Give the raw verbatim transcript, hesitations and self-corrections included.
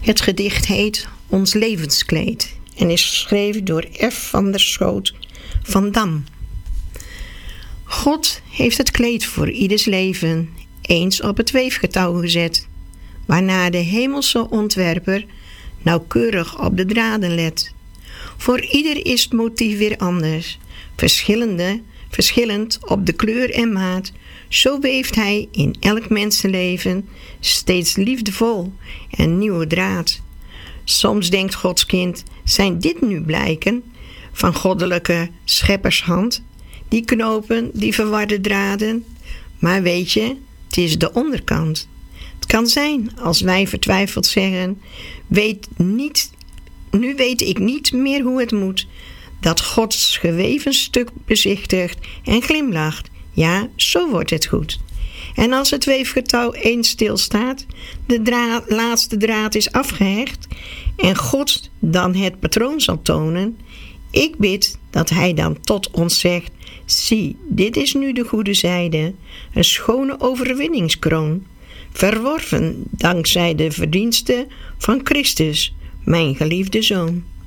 Het gedicht heet Ons levenskleed en is geschreven door F. van der Schoot van Dam. God heeft het kleed voor ieders leven eens op het weefgetouw gezet, waarna de hemelse ontwerper nauwkeurig op de draden let. Voor ieder is het motief weer anders, verschillende, verschillend op de kleur en maat. Zo weeft hij in elk mensenleven steeds liefdevol en nieuwe draad. Soms denkt Gods kind, zijn dit nu blijken van goddelijke scheppershand? Die knopen, die verwarde draden. Maar weet je, het is de onderkant. Het kan zijn als wij vertwijfeld zeggen, weet niet, nu weet ik niet meer hoe het moet, dat Gods geweven stuk bezichtigt en glimlacht. Ja, zo wordt het goed. En als het weefgetouw eens stilstaat, de dra- laatste draad is afgehecht en God dan het patroon zal tonen, ik bid dat hij dan tot ons zegt, zie, dit is nu de goede zijde, een schone overwinningskroon, verworven dankzij de verdiensten van Christus, mijn geliefde Zoon.